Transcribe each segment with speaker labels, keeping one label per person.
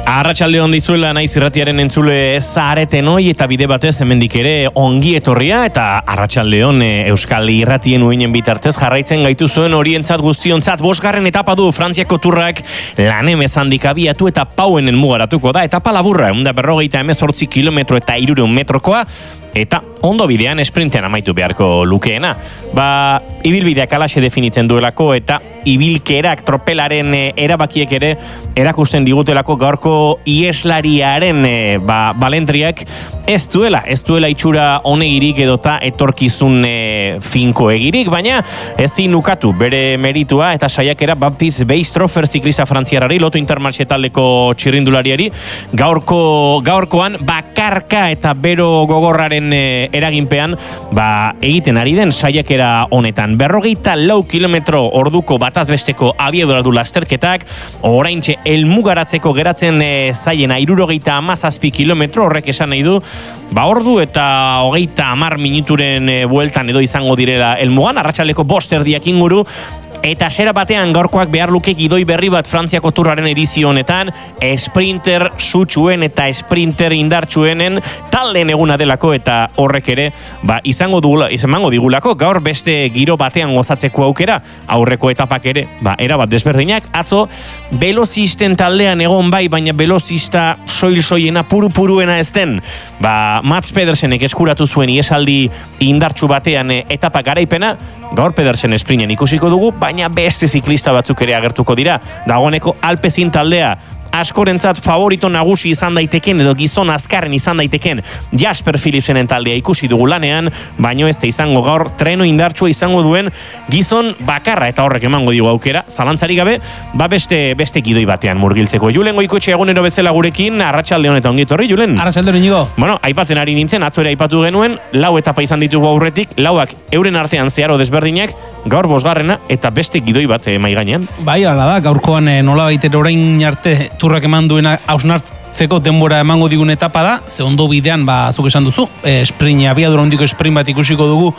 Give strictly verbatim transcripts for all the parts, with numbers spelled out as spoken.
Speaker 1: Arratsalde on dizuela naiz irratiaren entzule zareten hoi eta bide batez hemendik ere ongi etorria eta arratsalde on Euskal Irratien uinen bitartez jarraitzen gaitu zuen orientzat guztiontzat bosgarren etapa du Frantziako turrak Lanemez handik abiatu eta Pauenen mugaratuko da etapa laburra ehun eta berrogeita hemezortzi kilometro eta hirurehun metrokoa eta ondo bidean esprintean amaitu beharko lukeena. Ba, ibilbideak alaxe definitzen duelako eta ibilkerak tropelaren e, erabakiek ere erakusten digutelako gaurko ieslariaren e, ba, balentriak ez duela, ez duela itxura onegirik edota etorkizun e, finko egirik, baina ezin ukatu bere meritua eta saiakera Baptiste Beystrofer zikliza frantziarrari, Loto Intermarché taldeko txirrindulariari, gaurko, gaurkoan bakarka eta bero gogorraren e, eraginpean ba, egiten ari den saiakera honetan. Berrogeita lau kilometro orduko bataz besteko abiadura du lasterketak, oraintxe helmugaratzeko geratzen e, zaiena hirurogeita hamazazpi kilometro, horrek esan nahi du, ba ordu eta hogeita hamar minuturen e, bueltan edo izango direla helmugan, arratsaldeko bost erdiak inguru, eta zera batean gaurkoak behar luke gidoi berri bat Frantziako turraren edizio honetan, sprinter sutsuen eta sprinter indartsuenen taldeen eguna delako eta horrek ere ba, izango dugula, izango digulako gaur beste giro batean gozatzeko aukera, aurreko etapak ere ba, erabat desberdinak, atzo velozisten taldean egon bai, baina velozista soil-soiena puru-puruena ez den, ba, Mats Pedersenek eskuratu zuen iesaldi indartsu batean etapa garaipena, gaur Pedersen sprinten ikusiko dugu, baina beste ziklista batzuk ere agertuko dira. Dagoeneko Alpecin taldea askorentzat favorito nagusi izan daiteken edo gizon azkarren izan daiteken Jasper Philipsenen taldea ikusi dugu lanean, baino ez da izango gaur treno indartsua izango duen gizon bakarra eta horrek emango digu aukera, zalantzari gabe, ba beste beste gidoi batean murgiltzeko. Julen Goikoetxe egunero bezala gurekin, arratsalde honetan ongi etorri, Julen.
Speaker 2: Arratsalde hon Inigo.
Speaker 1: Bueno, aipatzen ari nintzen, atzo ere aipatu genuen, lau etapa izan ditugu aurretik, lauak euren artean zeharo desberdinak, gaur bosgarrena eta beste gidoi bat mahai gainean.
Speaker 2: Bai, hala da, gaurkoan eh, nola baiter orain arte turrak eman duena hausnartzeko denbora emango digun etapa da, ze ondo bidean, ba, zuk esan duzu, e, sprint, abiadura hondiko sprint bat ikusiko dugu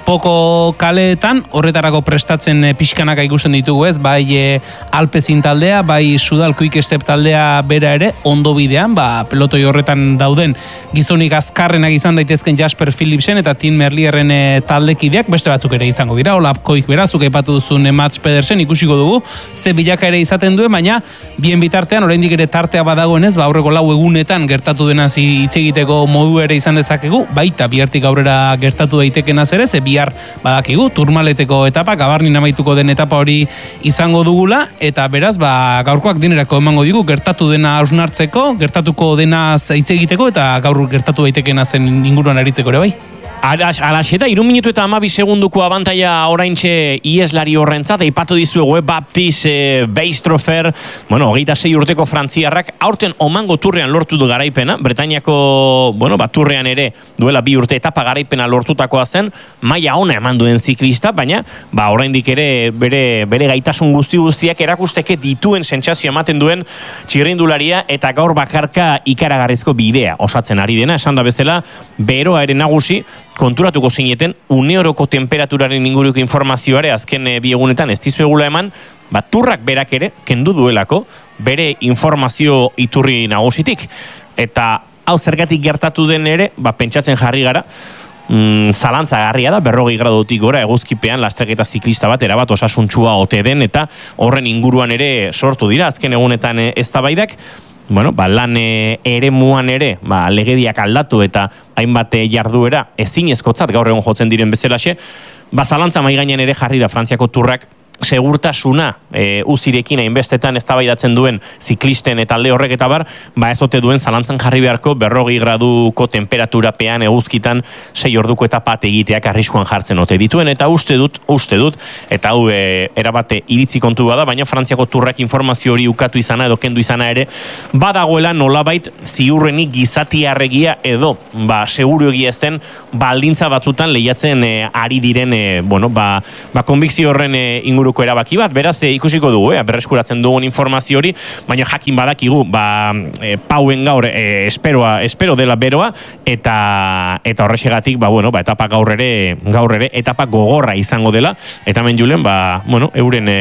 Speaker 2: poko kaleetan, horretarako prestatzen e, pixkanaka ikusten ditugu ez, bai e, Alpecin taldea, bai Sudal Quick Step taldea bera ere, ondo bidean, ba, pelotoi horretan dauden gizonik azkarrenak izan daitezken Jasper Philipsen eta Tim Merlierren e, taldekideak, beste batzuk ere izango dira, Olapkoik berazuk aipatu duzun e, Mats Pedersen ikusiko dugu, ze bilaka ere izaten duen, baina bien bitartean, oraindik ere tartea badagoenez, ba, aurreko lau egunetan gertatu denaz hitz egiteko modu ere izan dezakegu, baita bihartik aurrera gertatu daitekenaz ere, ze bihar badakigu, turmaleteko etapa, gabarnin amaituko den etapa hori izango dugula, eta beraz, ba, gaurkoak dinerako emango digu, gertatu dena hausnartzeko, gertatuko dena hitz egiteko, eta gaur gertatu daitekena zen inguruan aritzeko ere bai.
Speaker 1: Alaxe eta iru minutu eta hamabi segunduko abantaia oraintxe ieslari horrentzat, eipatu dizuegu, eh, Baptiste eh, Beystrofer, bueno, hogeita sei urteko frantziarrak, aurten omango turrean lortu du garaipena, Bretainiako, bueno, bat turrean ere duela bi urte etapa garaipena lortutakoa zen, maila ona eman duen ziklista, baina, ba, oraindik ere bere, bere gaitasun guzti guztiak erakusteke dituen sentsazio ematen duen txirrindularia eta gaur bakarka ikaragarrizko bidea osatzen ari dena, esan da bezala, beroa ere nagusi, konturatuko zineten, uneoroko temperaturaren inguruko informazioare azken e, bi egunetan ez dizuegula eman, bat turrak berak ere, kendu duelako, bere informazio iturri nagusitik. Eta hau zergatik gertatu den ere, ba, pentsatzen jarri gara, mm, zalantza garria da, berrogei gradutik gora eguzkipean lasterketa ziklista bat, erabat osasuntsua ote den, eta horren inguruan ere sortu dira, azken egunetan e, eztabaidak, bueno, ba, lan e, ere muan ere, ba, legediak aldatu eta hainbat jarduera ezinezkotzat gaur egon jotzen diren bezalaxe, ba, zalantza maiganean ere jarri da Frantziako turrak segurtasuna e, uzirekin hainbestetan eztabaidatzen duen ziklisten eta alde horrek eta bar, ba ez ote duen zalantzan jarri beharko berrogei graduko temperaturapean eguzkitan sei orduko etapa egiteak arriskuan jartzen ote dituen, eta uste dut, uste dut, eta hau e, erabate iritzi kontu bada, baina Frantziako turrak informazio hori ukatu izana edo kendu izana ere, badagoela nolabait ziurrenik gizatiarregia edo, ba, seguru egia ezten, baldintza batzutan lehiatzen e, ari diren, e, bueno, ba, ba konbikzio horren e, inguru erabaki bat, beraz e, ikusiko dugu, eh, berreskuratzen dugun informazio hori, baina jakin badakigu, ba, e, pauen gaur e, esperoa, espero dela beroa, eta eta horrexegatik, ba, bueno, ba, etapa gaur ere, gaur ere, etapa gogorra izango dela, eta hemen Julen, ba, bueno, euren e,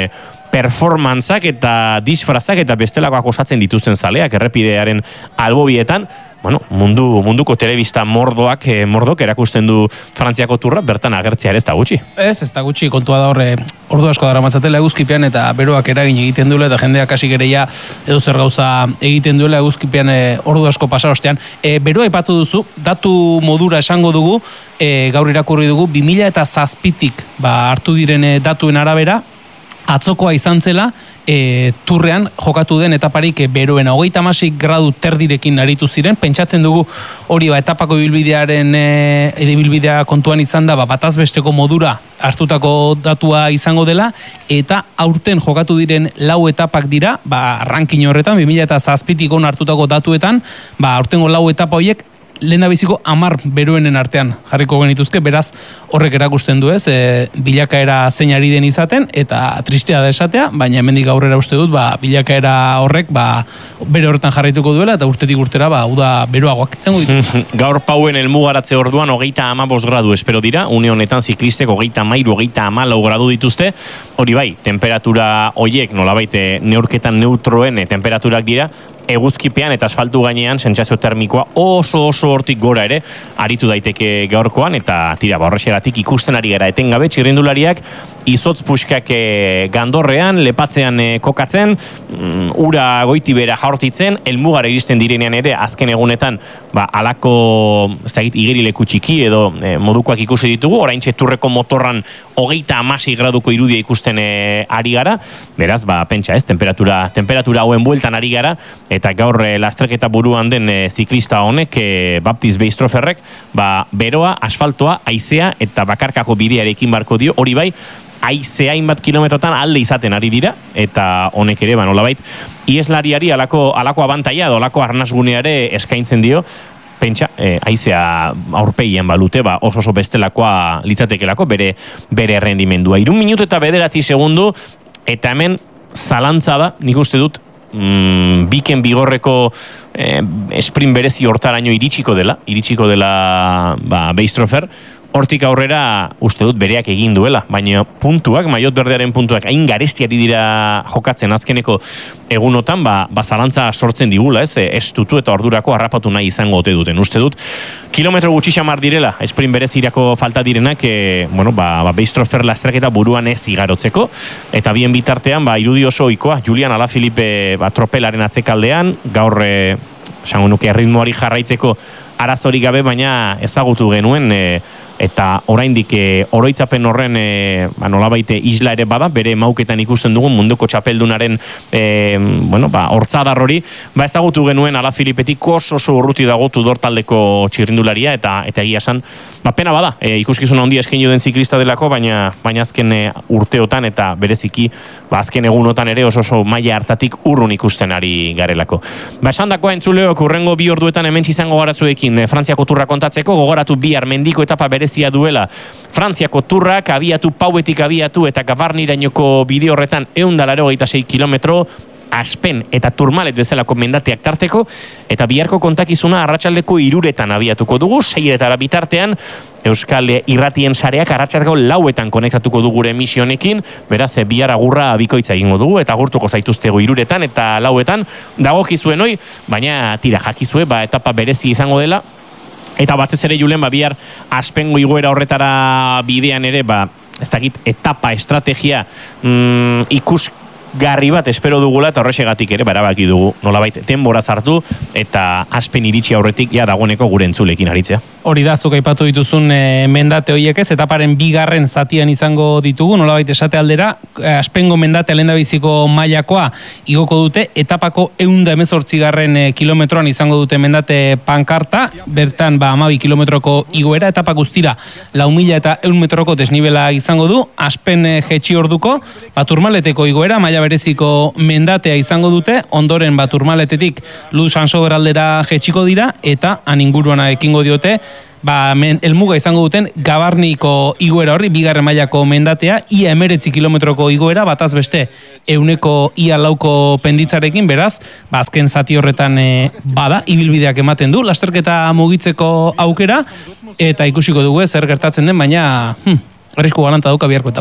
Speaker 1: performantzak eta disfrazak eta bestelakoak osatzen dituzten zaleak errepidearen albobietan, bueno, mundu, munduko telebista mordoak, eh, mordok erakusten du Frantziako turra, bertan agertzea ere ez da gutxi.
Speaker 2: Ez, ez da gutxi, kontua da horre, ordu asko dara matzatela eguzkipean eta beroak eragin egiten duela eta jendeak hasi gereia edo zer gauza egiten duela eguzkipean e, ordu asko pasa ostean. E, beroa aipatu duzu, datu modura esango dugu, e, gaur irakurri dugu, bi mila eta zazpitik ba, hartu diren datuen arabera, atzokoa izan zela, e, turrean jokatu den etaparik e, beroen hogeita hamasei gradu terdirekin aritu ziren, pentsatzen dugu hori ba, etapako ibilbidearen e, ibilbidea kontuan izan da, ba, bataz besteko modura hartutako datua izango dela, eta aurten jokatu diren lau etapak dira, ba, ranking horretan, bi mila eta zazpitik on hartutako datuetan, ba, aurtengo lau etapa horiek, lehen da biziko amar beroenen artean jarriko genituzke, beraz horrek erakusten du ez, e, bilakaera zein ari den izaten, eta tristea da esatea, baina hemendik aurrera uste dut, ba, bilakaera horrek ba, bere horretan jarraituko duela, eta urtetik urtera ba, uda beroagoak izango ditu.
Speaker 1: Gaur pauen elmugaratze orduan hogeita hamabost gradu espero dira, une honetan ziklistek hogeita hamairu, hogeita hamalau gradu dituzte, hori bai, temperatura hoiek nolabait neurketan neutroen temperaturak dira, eguzkipean eta asfaltu gainean sentsazio termikoa oso oso hortik gora ere aritu daiteke gaurkoan eta tira ba horrexegatik ikusten ari gara etengabe txirrindulariak izotz puskak e, gandorrean, lepatzean e, kokatzen, mm, ura goiti bera jaurtitzen, elmugara iristen direnean ere azken egunetan ba alako ez dakit igerileku txiki edo e, modukoak ikusi ditugu, oraintxe turreko motorran hogeita hamasei graduko irudia ikusten e, ari gara, beraz ba pentsa ez, temperatura, temperatura hauen bueltan ari gara, eta gaur e, lastreketa buruan den e, ziklista honek, e, Baptist Beistroferrek, ba beroa, asfaltoa, haizea eta bakarkako bidearekin barko dio, hori bai, haize hainbat kilometrotan alde izaten ari dira, eta honek ere, ba, nolabait, ieslariari alako, alako abantaia, edo alako arnasguneare eskaintzen dio, pentsa, e, haizea aurpegian balute, ba, oso oso bestelakoa litzatekelako, bere, bere errendimendua. Irun minutu eta bederatzi segundu, eta hemen zalantza da, nik uste dut, mm, biken bigorreko eh, sprint berezi hortaraino iritsiko dela, iritsiko dela ba, Beistrofer, hortik aurrera uste dut bereak egin duela, baina puntuak, maiot berdearen puntuak, hain garestiari dira jokatzen azkeneko egunotan, ba, ba zalantza sortzen digula, ez, estutu eta ordurako harrapatu nahi izango ote duten. Uste dut, kilometro gutxi xamar direla, sprint berezirako falta direnak, e, bueno, ba, ba Beistrofer lastraketa buruan ez igarotzeko, eta bien bitartean, ba, irudi oso ohikoa, Julian Alaphilippe ba, tropelaren atzekaldean, gaur, e, esango nuke, ritmoari jarraitzeko arazorik gabe, baina ezagutu genuen, e, eta oraindik e, oroitzapen horren e, ba, nolabaite isla ere bada, bere mauketan ikusten dugun munduko txapeldunaren e, bueno, ba, hortzadar hori, ba, ezagutu genuen Alaphilippetik oso oso urruti dago Tudor taldeko txirrindularia, eta eta egia esan, ba, pena bada, e, ikuskizun handia eskaini den ziklista delako, baina baina azken e, urteotan eta bereziki, ba, azken egunotan ere oso oso maila hartatik urrun ikusten ari garelako. Ba, esan dakoa entzuleok urrengo bi orduetan hemen izango gara zuekin e, Frantziako turra kontatzeko, gogoratu bihar mendiko etapa berezia duela Frantziako turrak, abiatu pauetik abiatu eta Gavarnirainoko bide horretan ehun eta laurogeita sei kilometro, Aspen eta Turmalet bezalako mendateak tarteko, eta biharko kontakizuna arratsaldeko hiruretan abiatuko dugu, seietara bitartean, Euskal Irratien sareak arratsaldeko lauetan konektatuko dugu gure emisionekin, beraz bihar agurra bikoitza egingo dugu, eta agurtuko zaituztego hiruretan eta lauetan, dagokizuen hoi, baina tira jakizue, ba, etapa berezi izango dela, eta batez ere Julen, ba, bihar Aspengo igoera horretara bidean ere, ba, ez dakit, etapa, estrategia mm, ikusgarri bat espero dugula, eta horrexegatik ere, barabaki dugu, nolabait, denbora zartu, eta Aspen iritsi aurretik, ja, dagoeneko gure entzulekin aritzea.
Speaker 2: Hori da, zuk aipatu dituzun e, mendate horiek ez, etaparen bigarren zatian izango ditugu, nolabait esate aldera, Aspengo mendatea lehendabiziko mailakoa igoko dute, etapako ehun eta hemezortzigarren e, kilometroan izango dute mendate pankarta, bertan ba hamabi kilometroko igoera, etapa guztira lau mila eta ehun metroko desnibela izango du, Aspen e, jetxi orduko, ba Turmaleteko igoera, maila bereziko mendatea izango dute, ondoren ba Turmaletetik Luz Sansober aldera jetxiko dira, eta aninguruana ekingo diote, ba, men, elmuga izango duten Gavarniko igoera horri, bigarren mailako mendatea, ia emeretzi kilometroko igoera, bataz beste euneko ia lauko penditzarekin, beraz, ba, azken zati horretan e, bada, ibilbideak ematen du, lasterketa mugitzeko aukera, eta ikusiko dugu zer gertatzen den, baina hm, arrisku galanta dauka biharko etapak.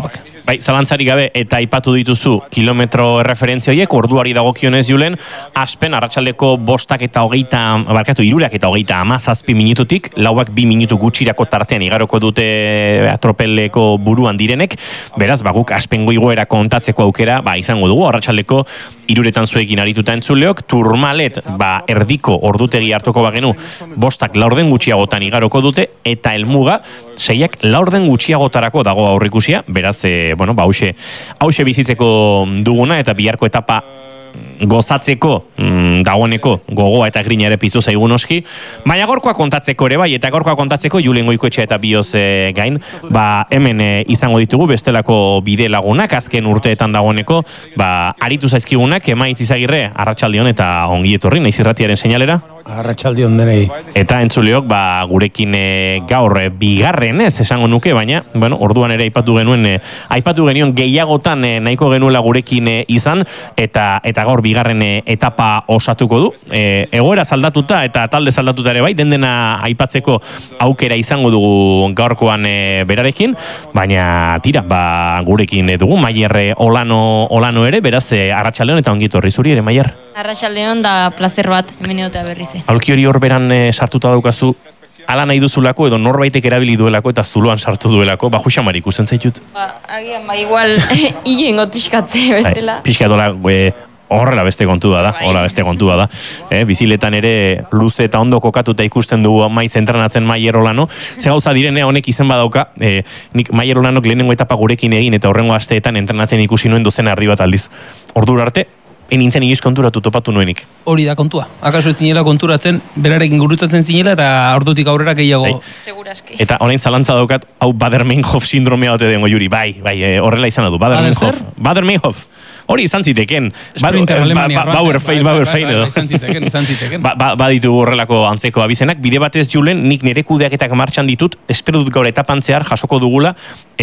Speaker 1: Bai, zalantzari gabe eta aipatu dituzu kilometro referentzia horiek, orduari dagokionez Julen, aspen arratsaldeko bostak eta hogeita, barkatu, irurak eta hogeita amazazpi minututik, lauak bi minutu gutxirako tartean igaroko dute atropeleko buruan direnek, beraz, baguk aspengo igoera kontatzeko aukera, ba, izango dugu, arratsaldeko iruretan zuekin arituta entzuleok, Turmalet, ba, erdiko ordutegi hartuko bagenu, bostak laurden gutxiagotan igaroko dute, eta helmuga, seiak laurden gutxiagotarako dago aurrikusia, beraz, e, bueno, ba, hause, hause bizitzeko duguna, eta biharko etapa gozatzeko, mm, dagoeneko gogoa eta grina ere pizu zaigun oski, baina gorkoa kontatzeko ere bai, eta gorkoa kontatzeko Julen Goikoetxea eta Bioz e, gain, ba, hemen e, izango ditugu bestelako bide lagunak, azken urteetan dagoeneko, ba, aritu zaizkigunak, Emaitz Izagirre, arratsalde on eta ongi etorri, naiz irratiaren seinalera.
Speaker 3: Arratsalde on denei.
Speaker 1: Eta entzuleok, ba, gurekin e, gaur e, bigarren ez esango nuke, baina, bueno, orduan ere aipatu genuen, e, aipatu genion gehiagotan e, nahiko genuela gurekin e, izan, eta eta gaur bigarren e, etapa osatuko du. E, egoera zaldatuta eta talde zaldatuta ere bai, den dena aipatzeko aukera izango dugu gaurkoan e, berarekin, baina tira, ba, gurekin e, dugu, Maier e, Olano, Olano ere, beraz, e, arratsaldeon eta ongi etorri zuri ere, Maier.
Speaker 4: Arratsaldeon da plazer bat, hemen egotea berriz.
Speaker 1: Aulki hori hor beran e, sartuta daukazu, ala nahi duzulako edo norbaitek erabili duelako eta zuloan sartu duelako, ba Juxamar ikusten zaitut.
Speaker 4: Ba, agian, ba, igual, hilengot pixkatze bestela.
Speaker 1: Pixkatola, e, horrela beste kontua da, horrela beste kontua da. E, biziletan ere luze eta ondo kokatuta ikusten dugu maiz entrenatzen Maier Olano. Ze gauza direne honek izen badauka, e, nik Maier Olanok lehenengo etapa gurekin egin eta horrengo asteetan entrenatzen ikusi nuen dozena erdi bat aldiz. Ordura arte, enintzen inoiz konturatu topatu nuenik.
Speaker 2: Hori da kontua. Akaso ez zinela konturatzen, berarekin gurutzatzen zinela eta ordutik aurrera gehiago.
Speaker 4: Seguraski.
Speaker 1: Eta orain zalantza daukat, hau Bader-Meinhof sindromea ote dengo Juri, bai, bai, e, horrela izan du, Bader-Meinhof. Bader-Meinhof. Hori izan ziteken.
Speaker 2: Sprinter Alemania.
Speaker 1: Bauer fein, Bauer fein edo.
Speaker 2: Izan ziteken, izan ziteken.
Speaker 1: Baditu horrelako antzeko abizenak. Bide batez Julen, nik nire kudeaketak martxan ditut, espero dut gaur etapan zehar jasoko dugula,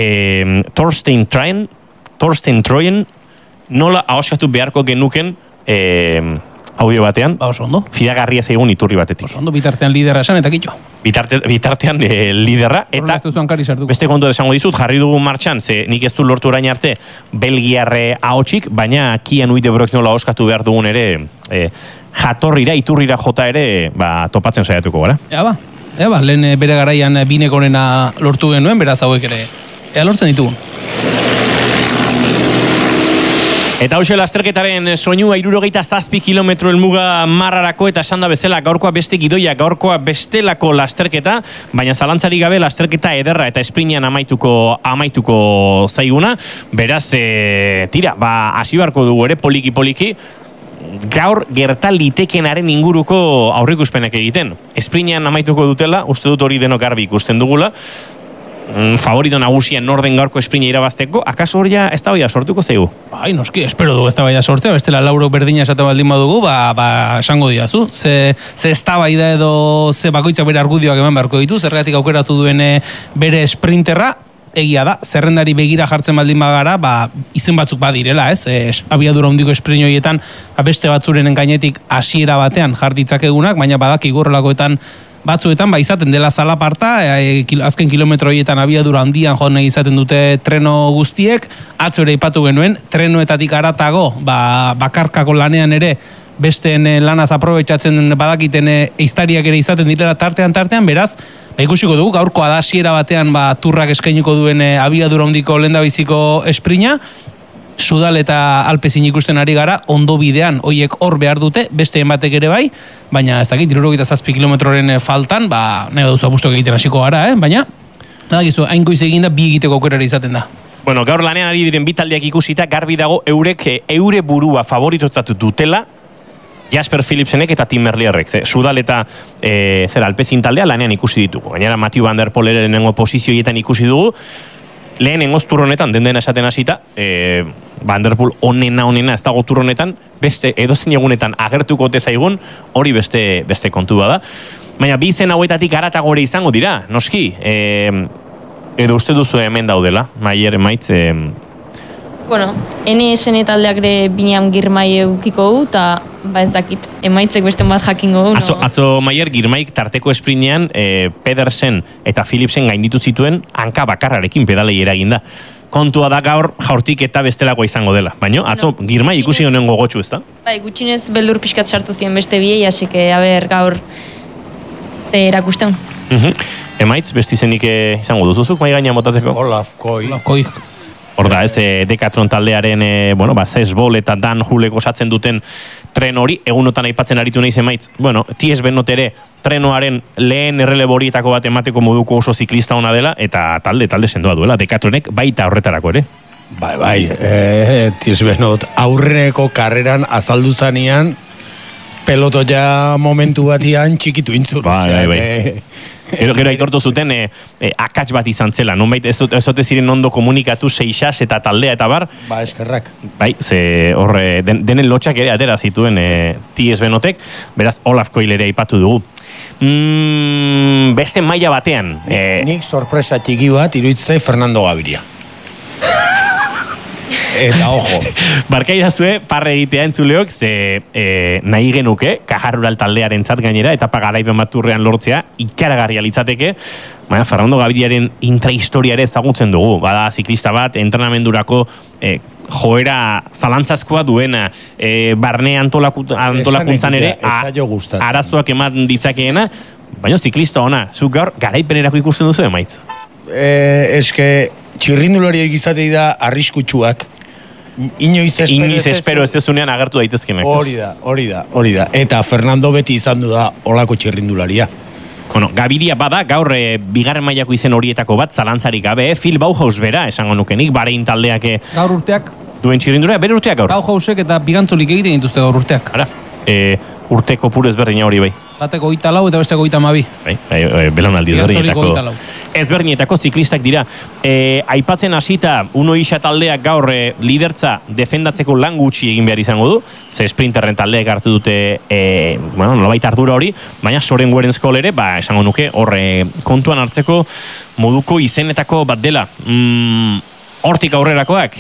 Speaker 1: eh, Thorstein Train, Thorstein Troyen, nola ahoskatu beharko genuken eh, audio batean.
Speaker 2: Ba, oso ondo.
Speaker 1: Fidagarria zaigun iturri batetik.
Speaker 2: Oso ondo, bitartean liderra esan eta kitxo.
Speaker 1: Bitarte, bitartean e, liderra. Eta beste kontu esango dizut, jarri dugu martxan, ze nik ez du lortu orain arte belgiarre ahotsik, baina Kian Uidebroek nola ahoskatu behar dugun ere e, jatorrira, iturrira jota ere ba, topatzen saiatuko gara.
Speaker 2: Ea ba, ea ba, lehen bere garaian binekonena lortu genuen, beraz hauek ere, ea lortzen ditugun.
Speaker 1: Eta hoxe lasterketaren soinua hirurogeita zazpi kilometro helmuga marrarako eta esan da bezala gaurkoa beste gidoia, gaurkoa bestelako lasterketa, baina zalantzari gabe lasterketa ederra eta esprinean amaituko amaituko zaiguna, beraz, e, tira, ba, hasi barko dugu ere poliki-poliki, gaur gerta litekenaren inguruko aurrikuspenak egiten. Esprinean amaituko dutela, uste dut hori denok garbi ikusten dugula, favorito nagusia norden gaurko esprina irabazteko, akaso hori ez da baida sortuko zaigu?
Speaker 2: Bai, noski, espero dugu ez da baida sortzea, bestela lauro berdina esaten baldin badugu, ba, ba esango diazu. Ze, ze ez da baida edo ze bakoitzak bere argudioak eman beharko ditu, zergatik aukeratu duen bere sprinterra, egia da, zerrendari begira jartzen baldin bagara, ba, izen batzuk badirela, ez? E, abiadura handiko sprint horietan, beste batzurenen gainetik hasiera batean jartitzakegunak, baina badaki gorrelakoetan batzuetan ba izaten dela zalaparta, e, azken kilometro horietan abiadura handian joan izaten dute treno guztiek, atzo ere aipatu genuen, trenoetatik haratago, ba, bakarkako lanean ere, besteen lanaz aprobetxatzen badakiten eiztariak ere izaten direla tartean tartean, beraz, ba, ikusiko dugu, gaurko adasiera batean ba, turrak eskainiko duen e, abiadura handiko lehendabiziko esprina, Sudal eta Alpezin ikusten ari gara, ondo bidean, hoiek hor behar dute, besteen batek ere bai, baina ez dakit, hirurogeita zazpi kilometroren faltan, ba, nahi duzu apustok egiten hasiko gara, eh? Baina, nadakizu, hain goiz eginda, bi egiteko aukera izaten da.
Speaker 1: Bueno, gaur lanean ari diren bitaldeak ikusita, garbi dago eurek eure burua favoritotzatu dutela, Jasper Philipsenek eta Tim Merlierrek. Sudal eta e, zera, Alpezin taldea lanean ikusi ditugu. Gainera, Mathieu van der Poel lehenengo posizioietan ikusi dugu, lehenengo turronetan, den dena esaten hasita, e, Van der Poel onena onena ez dago turronetan, beste edozein egunetan agertuko ote zaigun, hori beste beste kontua da. Baina bi izen hauetatik haratago ere izango dira, noski, e, edo uste duzu hemen daudela, Maier Emaitz, e,
Speaker 4: Bueno, N S N taldeak ere binean Girmai eukiko du, eta ba ez dakit, Emaitzek beste bat jakingo du.
Speaker 1: Atzo,
Speaker 4: no?
Speaker 1: atzo Maier Girmaik tarteko esprinean e, Pedersen eta Philipsen gainditu zituen hanka bakarrarekin pedalei eraginda. kontua da gaur jaurtik eta bestelakoa izango dela. Baina, atzo,
Speaker 4: No,
Speaker 1: Girmay ikusi honen gogotxu, ez da?
Speaker 4: Bai, gutxinez beldur pixkat sartu ziren beste biei, así que, a ber, gaur ze erakusten.
Speaker 1: Uh-huh. Emaitz, besti zenik eh, izango duzuzuk, mai gaina motatzeko?
Speaker 3: Olaf Koi.
Speaker 2: Koi.
Speaker 1: Hor da, ez, e, Decathlon taldearen, e, bueno, ba, Zesbol eta Dan Hulek osatzen duten tren hori, egunotan aipatzen aritu nahi emaitz. Bueno, T S Benot ere trenoaren lehen erreleborietako bat emateko moduko oso ziklista ona dela, eta talde, talde sendoa duela, Decathlonek baita horretarako ere.
Speaker 3: Bai, bai, e, T S Benot aurreneko karreran azaldu zanean, pelotoia momentu batian txikitu intzur.
Speaker 1: Bai, bai, bai. Gero, gero aitortu zuten e, e, akats bat izan zela, nonbait ez ote ziren ondo komunikatu seixas eta taldea eta bar.
Speaker 3: Ba, eskerrak.
Speaker 1: Bai, ze horre, den, denen lotxak ere atera zituen e, T S Benotek, beraz Olaf Koil ere aipatu dugu. Mm, beste maila batean. E,
Speaker 3: Nik sorpresa txiki bat iruditzai Fernando Gaviria. Eta ojo.
Speaker 1: Barkaidazue, parre egitea entzuleok, ze e, nahi genuke, Kajarrural taldearen txat gainera, eta pagaraipen baturrean lortzea, ikaragarria litzateke, baina Fernando Gaviriaren intrahistoria ere ezagutzen dugu. Bada ziklista bat, entrenamendurako e, joera zalantzazkoa duena, e, barne antolaku, antolakuntzan ere, a, arazoak eman ditzakeena, baina ziklista ona, zuk gaur garaipenerako ikusten duzu emaitz.
Speaker 3: E, eske, txirrindulari egizatei da arriskutsuak. Inoiz espero,
Speaker 1: Inoiz espero ez dezunean agertu daitezkenak.
Speaker 3: Hori da, hori da, hori da. Eta Fernando beti izan du da olako txirrindularia.
Speaker 1: Bueno, Gaviria bada, gaur e, bigarren mailako izen horietako bat, zalantzarik gabe, eh? Phil Bauhaus bera, esango nukenik, Bahrein taldeak
Speaker 2: Gaur urteak.
Speaker 1: duen txirrindura, bere urteak gaur.
Speaker 2: Bauhausek eta bigantzolik egiten dituzte gaur urteak.
Speaker 1: Ara, e, urteko purez berdina hori bai.
Speaker 2: Bateko goita lau eta besteko goita mabi.
Speaker 1: Bai, bai, bai, belaunaldi ezberdinetako. Ezberdinetako ziklistak dira. E, aipatzen hasita, Uno Isa taldeak gaur e, lidertza defendatzeko lan gutxi egin behar izango du, ze sprinterren taldeak hartu dute, e, bueno, nolabait ardura hori, baina Soren Werenskol ere, ba, esango nuke, horre kontuan hartzeko moduko izenetako bat dela. Mm, hortik aurrerakoak?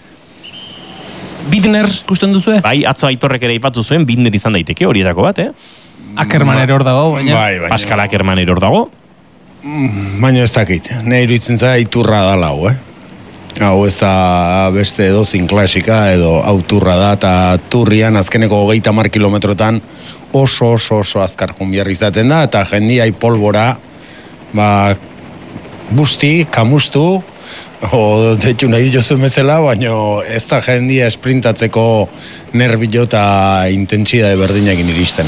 Speaker 2: Bidner, ikusten duzue?
Speaker 1: Bai, atzo Aitorrek ere aipatu zuen, Bidner izan daiteke horietako bat, eh?
Speaker 2: Ackerman ere hor dago, baina.
Speaker 3: Bai, baina.
Speaker 1: Pascal Ackerman ere hor dago.
Speaker 3: Baina ez dakit, nahi iruditzen za iturra da lau, eh? Hau ez da beste edozin klasika edo auturra da, eta turrian azkeneko hogeita mar kilometrotan oso oso oso azkar junbiar izaten da, eta jendia polbora, ba, busti, kamustu, o detxu nahi jozu bezala, baina ez da jendia esprintatzeko nerbilo eta intentsitate berdinekin iristen.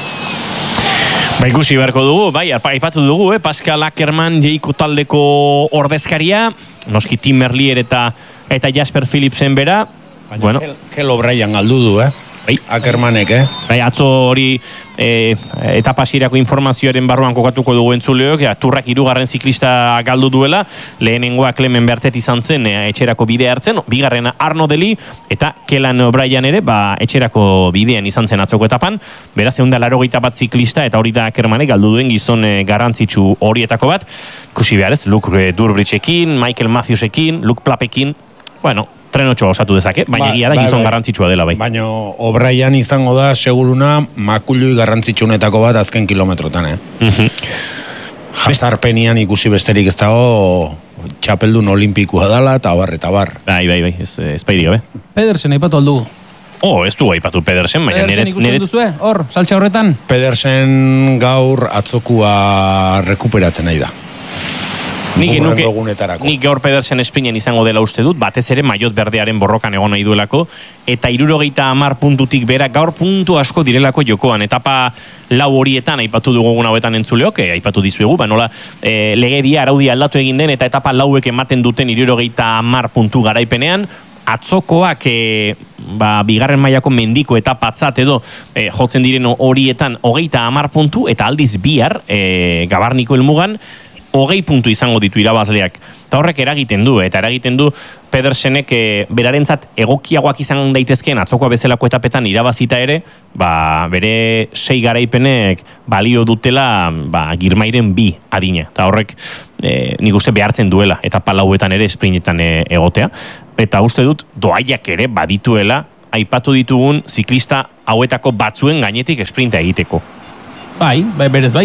Speaker 1: Ba, ikusi beharko dugu, bai, aipatu dugu, eh? Pascal Ackerman, jeiko taldeko ordezkaria, noski Tim Merlier eta eta Jasper Philipsen bera.
Speaker 3: Baina,
Speaker 1: bueno.
Speaker 3: Kel O'Brien galdu du, eh?
Speaker 1: Bai.
Speaker 3: Ackermanek, eh?
Speaker 1: Bai, atzo hori e, etapa hasierako informazioaren barruan kokatuko dugu entzuleok, ja, turrak hirugarren ziklista galdu duela, lehenengoa Clemen Bertet izan zen e, etxerako bidea hartzen, bigarrena Arno Deli eta Kellan O'Brien ere, ba, etxerako bidean izan zen atzoko etapan, beraz egun da laurogeita bat ziklista eta hori da Ackermanek galdu duen gizon e, garrantzitsu horietako bat, kusi behar ez, Luke e, Durbridgeekin, Michael Matthewsekin, Luke Plapekin, bueno, trenotxo osatu dezake, baina egia da gizon garrantzitsua dela bai.
Speaker 3: Baina O'Brien izango da seguruna makului garrantzitsunetako bat azken kilometrotan, eh?
Speaker 1: Mhm.
Speaker 3: Jazarpenian ikusi besterik ez dago txapeldun olimpikua dela, eta bar, eta bar.
Speaker 1: Bai, bai, bai, ez, ez bairi gabe.
Speaker 2: Pedersen aipatu aldugu.
Speaker 1: Oh, ez du aipatu Pedersen, baina
Speaker 2: Pedersen
Speaker 1: neret...
Speaker 2: ikusten
Speaker 1: neret...
Speaker 2: duzue, hor, saltxa horretan.
Speaker 3: Pedersen gaur atzokua rekuperatzen nahi da.
Speaker 1: Nik, nuke,
Speaker 3: egunetarako.
Speaker 1: nik gaur Pedersen espinen izango dela uste dut, batez ere maiot berdearen borrokan egon nahi duelako, eta hirurogeita hamar puntutik bera gaur puntu asko direlako jokoan, etapa lau horietan aipatu dugun hauetan entzuleok, eh, aipatu dizuegu, ba nola eh, legedia araudia aldatu egin den, eta etapa lauek ematen duten hirurogeita hamar puntu garaipenean, atzokoak e, ba, bigarren mailako mendiko eta patzat edo e, jotzen diren horietan hogeita hamar puntu, eta aldiz bihar e, Gabarniko helmugan hogei puntu izango ditu irabazleak. Eta horrek eragiten du, eta eragiten du Pedersenek e, berarentzat egokiagoak izan daitezkeen atzokoa bezalako etapetan irabazita ere, ba, bere sei garaipenek balio dutela ba, Girmayren bi adina. Eta horrek e, nik uste behartzen duela, eta palauetan ere esprinetan e, egotea. Eta uste dut doaiak ere badituela aipatu ditugun ziklista hauetako batzuen gainetik esprinta egiteko.
Speaker 2: Bai, bai, berez bai.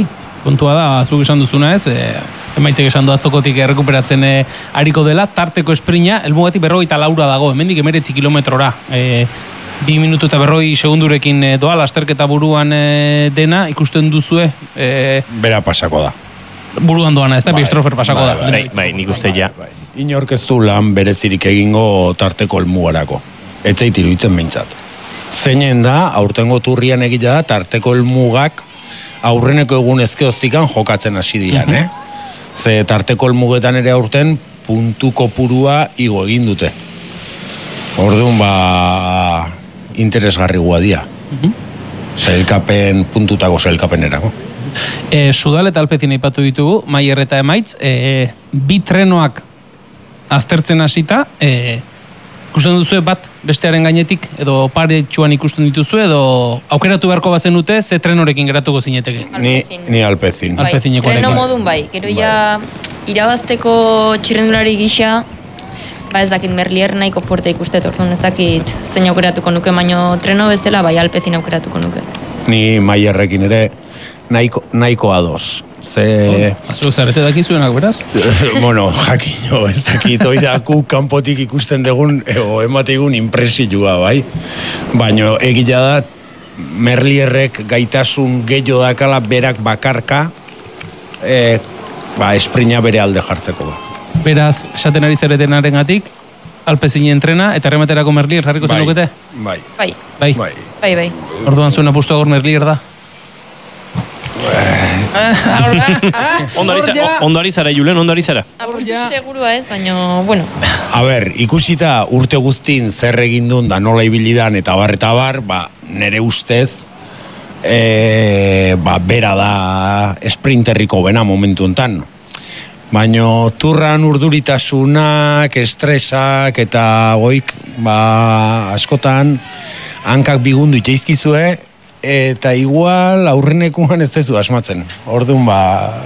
Speaker 2: kontua da, zuk esan duzuna ez, e, emaitzek esan du atzokotik errekuperatzen e, ariko dela, tarteko esprina, helmugatik berrogeita laura dago, hemendik emeretzi kilometrora. E, bi minutu eta berroi segundurekin e, doa, lasterketa buruan e, dena, ikusten duzue. E,
Speaker 3: Bera pasako da.
Speaker 2: Buruan doana, ez da, bai, Biestrofer pasako
Speaker 3: bai,
Speaker 2: da.
Speaker 1: Bai, bai, nik uste ja.
Speaker 3: Bai, bai. Inork ez du lan berezirik egingo tarteko helmugarako. Etzait iruditzen behintzat. Zeinen da, aurtengo turrian egila da, tarteko helmugak aurreneko egun ezkeoztikan jokatzen hasi dian, eh? Ze tarteko helmugetan ere aurten puntu kopurua igo egin dute. Orduan, ba, interesgarri guadia. Sailkapen, puntutako sailkapenerako.
Speaker 2: E, Sudal eta Alpezin aipatu ditugu, Maier eta Emaitz, e, bi trenoak aztertzen hasita, e, ikusten duzue bat bestearen gainetik, edo pare txuan ikusten dituzu, edo aukeratu beharko bazenute, ze trenorekin geratuko zineteke?
Speaker 3: Ni, ni Alpezin.
Speaker 4: Bai,
Speaker 2: Alpezinekoarekin.
Speaker 4: treno modun bai, gero ja irabazteko txirrendulari gisa, ba ez dakit Merlier nahiko fuerte ikustet, orduan ez dakit zein aukeratuko nuke, baino treno bezala bai Alpezin aukeratuko nuke.
Speaker 3: Ni Maierrekin ere nahiko, nahiko ados. Ze...
Speaker 2: Oh, azuk zarete dakizuenak, beraz?
Speaker 3: bueno, jakino, ez dakit, oidaku kanpotik ikusten dugun, o emategun impresioa, bai? Baina egila da, Merlierrek gaitasun gehiago dakala berak bakarka, e, ba, esprina bere alde jartzeko.
Speaker 2: Beraz, esaten ari zaretenaren gatik, Alpezinen trena, eta errematerako Merlier jarriko
Speaker 3: Bai,
Speaker 2: zenukete?
Speaker 3: bai,
Speaker 4: Bai,
Speaker 2: Bai.
Speaker 3: bai.
Speaker 4: bai, bai.
Speaker 2: Orduan zuen apustu agor Merlier da.
Speaker 1: Ondo ari zara, ondo ari zara, Julen, ondo ari zara.
Speaker 4: Apustu segurua ez, baino, bueno.
Speaker 3: A ber, ikusita urte guztin zer egin duen da nola ibilidan eta bar eta bar, ba, nere ustez, e, ba, bera da esprinterriko bena momentu hontan. Baina turran urduritasunak, estresak eta goik, ba, askotan, hankak bigundu itxaizkizue, eta igual aurrenekuan ez dezu asmatzen. Orduan, ba,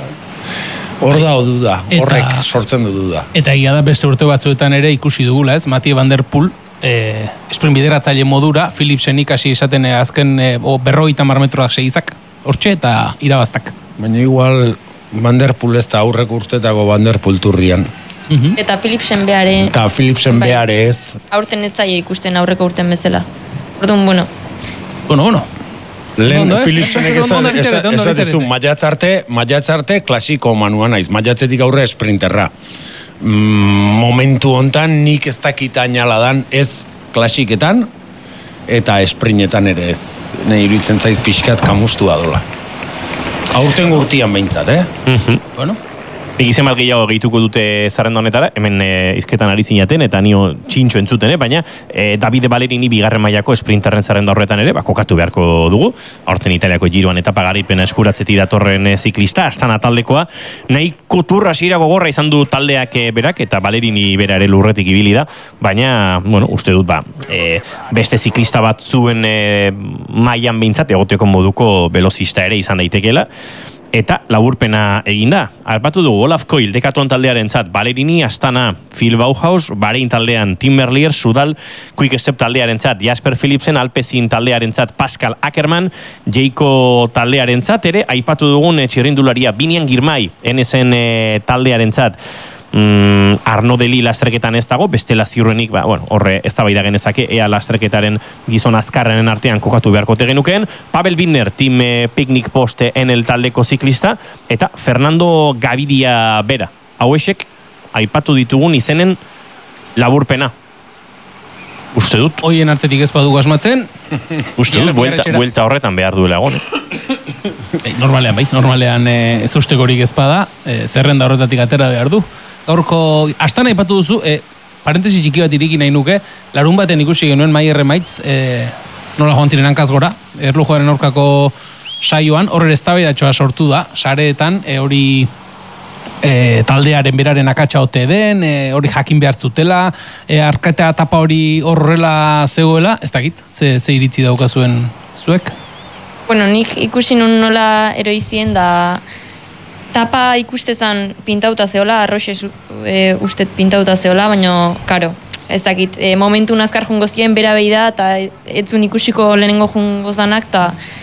Speaker 3: hor da duda, horrek sortzen du duda.
Speaker 2: Eta egia da beste urte batzuetan ere ikusi dugula, ez? Mathieu van der Poel, eh, sprint bideratzaile modura, Philipsenik hasi esaten eh, azken eh, berrogeita hamar metroak segizak, hortxe eta irabaztak.
Speaker 3: Baina igual Van der Poel ez da aurrek urtetako Van der Poel turrian.
Speaker 2: Mhm.
Speaker 4: Eta Philipsen behare...
Speaker 3: Eta Philipsen
Speaker 4: bai,
Speaker 3: behar ez.
Speaker 4: aurten etzaile ikusten aurreko urten bezala. Orduan, bueno.
Speaker 2: Bueno, bueno.
Speaker 3: Lehen
Speaker 2: Ondo, eh?
Speaker 3: Philipsenek
Speaker 2: Ondo, ondo, ari zarete, ondo, ari
Speaker 3: esatezu,
Speaker 2: zarete.
Speaker 3: maiatzarte, maiatzarte klasiko manua naiz, maiatzetik aurre esprinterra. Mm, momentu hontan nik ez dakit ainala dan ez klasiketan eta esprinetan ere ez. Nei iruditzen zait pixkat kamustua dola. Aurten urtian behintzat, eh?
Speaker 2: Bueno.
Speaker 1: Nik izen bat gehiago gehituko dute zerrenda honetara, hemen e, izketan ari zinaten, eta nio txintxo entzuten, eh? Baina e, Davide Ballerini bigarren mailako esprinterren zerrenda horretan ere, ba, kokatu beharko dugu, aurten Italiako giroan eta pagaripena eskuratzetik datorren e, ziklista, Astana taldekoa, nahiko turra hasiera gogorra izan du taldeak e, berak, eta Ballerini bera ere lurretik ibili da, baina, bueno, uste dut, ba, e, beste ziklista bat zuen e, mailan behintzat, egoteko moduko velozista ere izan daitekeela, eta laburpena eginda. Alpatu dugu Olaf Koil, Decathlon taldearen zat, Ballerini, Astana, Phil Bauhaus, Bahrein taldean, Tim Merlier, Sudal, Quick Step taldearen zat, Jasper Philipsen, Alpezin taldearen zat, Pascal Ackermann, Jayco taldearen zat, ere, aipatu dugun e, txirrindularia, Binian Girmay, N S N e, taldearen zat, Mm, Arno Deli lasterketan ez dago, bestela ziurrenik, ba, bueno, horre ez da baida genezake, ea lasterketaren gizon azkarrenen artean kokatu beharko tegenukeen, Pavel Bittner, Team eh, Picnic Post Enel taldeko ziklista, eta Fernando Gavidia bera. Hauexek, aipatu ditugun izenen laburpena. Uste dut?
Speaker 2: Hoien artetik ez badugu asmatzen.
Speaker 1: Uste dut, buelta, buelta horretan behar duela egon.
Speaker 2: Bai, normalean, bai, normalean e, ez ustekorik ez bada, e, zerrenda horretatik atera behar du. Gaurko, Astana aipatu duzu, e, parentesi txiki bat iriki nahi nuke, larun baten ikusi genuen Maier Emaitz, e, nola joan ziren hankaz gora, erlujoaren aurkako saioan, horre eztabaidatxoa sortu da, sareetan, e, hori e, taldearen beraren akatsa ote den, e, hori jakin behar zutela, e, arkatea tapa hori horrela zegoela, ez dakit, ze, ze iritzi daukazuen zuek?
Speaker 4: Bueno, nik ikusi nun nola eroizien da tapa ikustezan pintauta zeola, arroxe e, ustet pintauta zeola, baina, karo, ez dakit, e, momentu nazkar jungo zien bera behi da, eta etzun ikusiko lehenengo jungo zanak, eta